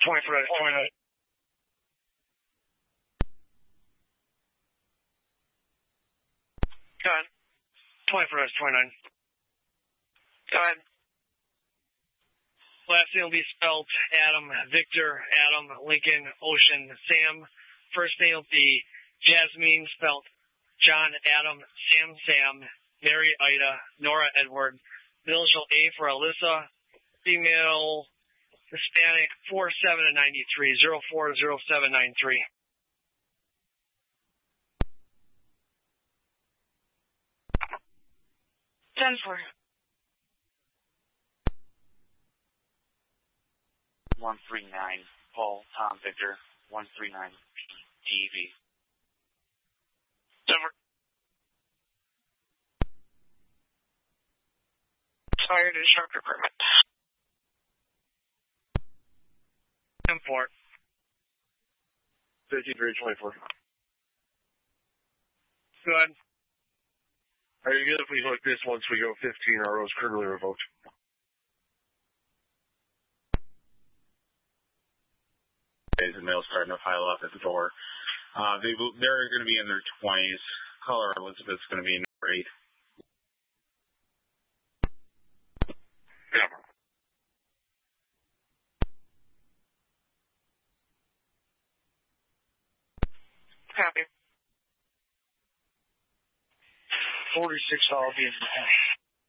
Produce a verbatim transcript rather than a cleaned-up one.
twenty-four out of twenty-nine. Go ahead. twenty-four out of twenty-nine. Go ahead. Last name will be spelled Adam, Victor, Adam, Lincoln, Ocean, Sam. First name will be Jasmine, spelled John, Adam, Sam, Sam, Mary, Ida, Nora, Edward. Middle initial A for Alyssa. Female, Hispanic, four seven ninety-three, zero four zero seven nine three. ten four. one three nine, Paul, Tom, Victor, one three nine, T V. Denver. Fire to instructor equipment. ten four. fifty-three twenty-four. Good. Are you good if we hook this once we go fifteen R Os criminally revoked? The mail's starting to pile up at the door. Uh, they, they're going to be in their twenties. Caller Elizabeth's going to be in number eight. Yeah. Copy. forty-six, I'll be in.